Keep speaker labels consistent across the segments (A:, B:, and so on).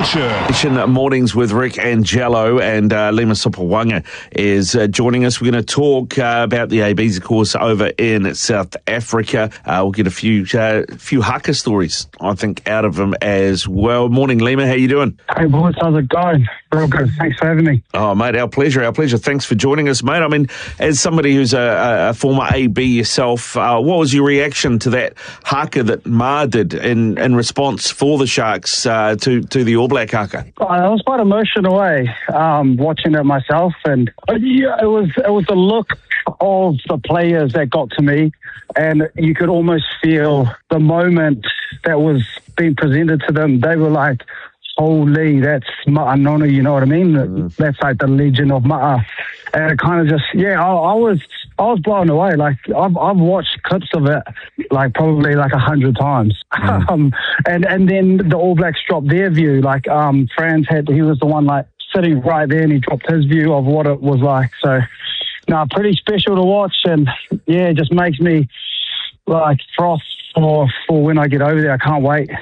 A: Nation. Mornings with Rick Angelo, and Lima Sopoaga is joining us. We're going to talk about the ABs, of course, over in South Africa. We'll get a few haka stories, I think, out of them as well. Morning, Lima. How you doing?
B: Hey, boys. How's it going? Real good. Thanks for having me.
A: Oh, mate, our pleasure. Thanks for joining us, mate. I mean, as somebody who's a former AB yourself, what was your reaction to that haka that Ma did in response for the Sharks to the All Black haka?
B: I was quite emotional watching it myself, and it was the look of the players that got to me, and you could almost feel the moment that was being presented to them. They were like, holy, that's Ma'a Nonu, you know what I mean? That's like the legend of Ma'a. And it kind of just, I was blown away. Like, I've watched clips of it, like, probably like 100 times. And then the All Blacks dropped their view. Like, Franz he was the one, like, sitting right there, and he dropped his view of what it was like. So, pretty special to watch, and, it just makes me, like, froth for when I get over there. I can't wait.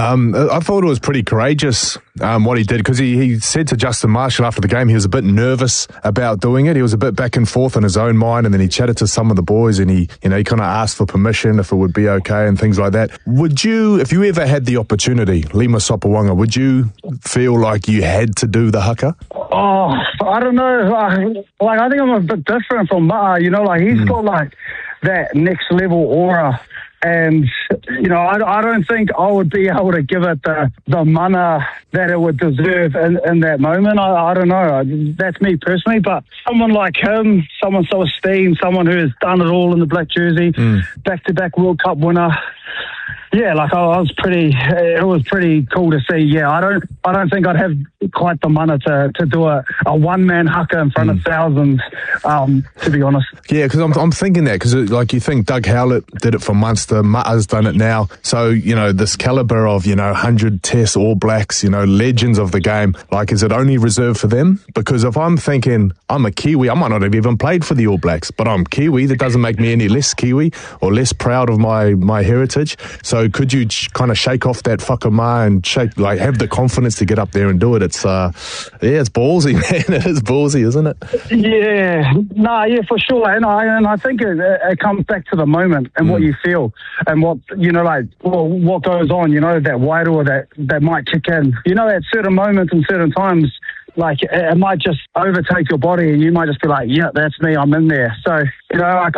C: I thought it was pretty courageous what he did, because he said to Justin Marshall after the game he was a bit nervous about doing it. He was a bit back and forth in his own mind, and then he chatted to some of the boys, and he kind of asked for permission if it would be okay and things like that. Would you, if you ever had the opportunity, Lima Sopoaga, would you feel like you had to do the haka?
B: Oh, I don't know. I think I'm a bit different from Ma'a. He's got like that next level aura. And, I don't think I would be able to give it the mana that it would deserve in that moment. I don't know. That's me personally. But someone like him, someone so esteemed, someone who has done it all in the black jersey, back-to-back World Cup winner. Yeah, like it was pretty cool to see. Yeah, I don't think I'd have quite the mana to do a one-man haka in front of thousands, to be honest.
C: Yeah, because I'm thinking that, because like you think Doug Howlett did it for Munster, Ma'a's done it now. So, this caliber of, 100 Test All Blacks, legends of the game, like, is it only reserved for them? Because if I'm thinking I'm a Kiwi, I might not have even played for the All Blacks, but I'm Kiwi, that doesn't make me any less Kiwi or less proud of my heritage. So could you kind of shake off that whakama and have the confidence to get up there and do it? It's ballsy, man. It is ballsy, isn't it?
B: Yeah, for sure. And I think it comes back to the moment and what you feel and what what goes on. That wairua that might kick in. At certain moments and certain times, like, it might just overtake your body, and you might just be like, yeah, that's me, I'm in there. So, I